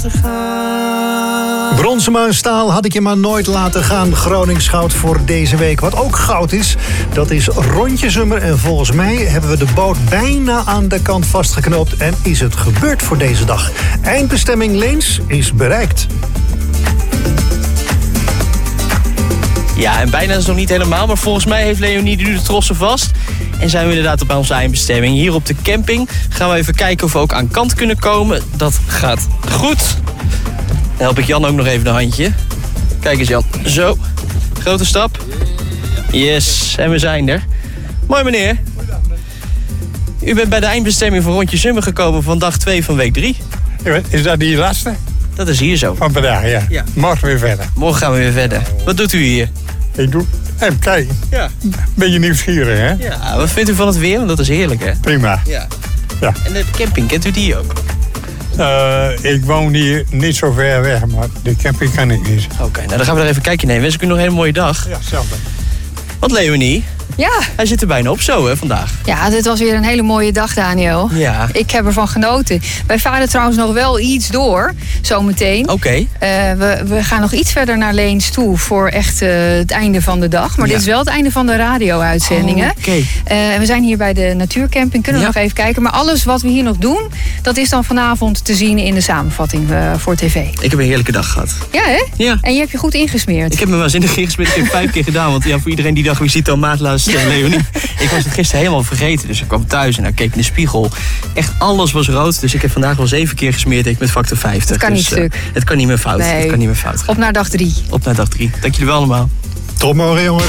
Bronsema en staal had ik je maar nooit laten gaan. Gronings goud voor deze week. Wat ook goud is, dat is Rondjesummer. En volgens mij hebben we de boot bijna aan de kant vastgeknoopt. En is het gebeurd voor deze dag. Eindbestemming Leens is bereikt. Ja, en bijna is het nog niet helemaal. Maar volgens mij heeft Leonie nu de trossen vast. En zijn we inderdaad op onze eindbestemming. Hier op de camping gaan we even kijken of we ook aan kant kunnen komen. Dat gaat goed. Dan help ik Jan ook nog even een handje. Kijk eens Jan. Zo. Grote stap. Yes. En we zijn er. Mooi meneer. U bent bij de eindbestemming van Rondjesummer gekomen van dag 2 van week 3. Is dat die laatste? Dat is hier zo. Van vandaag, ja. Morgen weer verder. Morgen gaan we weer verder. Wat doet u hier? Ik doe even kijken. Ja. Beetje nieuwsgierig, hè? Ja, wat vindt u van het weer? Want dat is heerlijk, hè? Prima. Ja. Ja. En de camping, kent u die ook? Ik woon hier niet zo ver weg, maar de camping kan ik niet. Oké, nou dan gaan we er even een kijkje nemen. Wens ik u nog een hele mooie dag. Ja, hetzelfde. Want Leonie, Ja. hij zit er bijna op zo, hè, vandaag. Ja, dit was weer een hele mooie dag, Daniel. Ja. Ik heb ervan genoten. Wij varen trouwens nog wel iets door, zometeen. Oké. We gaan nog iets verder naar Leens toe voor echt het einde van de dag. Maar Ja. dit is wel het einde van de radio-uitzendingen. Oké. We zijn hier bij de natuurcamping. Kunnen we nog even kijken. Maar alles wat we hier nog doen, dat is dan vanavond te zien in de samenvatting voor tv. Ik heb een heerlijke dag gehad. Ja, hè? Ja. En je hebt je goed ingesmeerd. Ik heb me waanzinnig ingesmeerd. Ik heb het 5 keer gedaan. Want ja, voor iedereen die dacht, wie ziet al maatlaas Leonie. Ik was het gisteren helemaal vergeten. Dus ik kwam thuis en ik keek in de spiegel. Echt alles was rood. Dus ik heb vandaag wel 7 keer gesmeerd. Ik met factor 50. Het kan niet stuk. Het kan niet meer fout. Nee. Het kan niet meer fout gaan. Op naar dag 3. Op naar dag 3. Dank jullie wel allemaal. Tot morgen, jongens.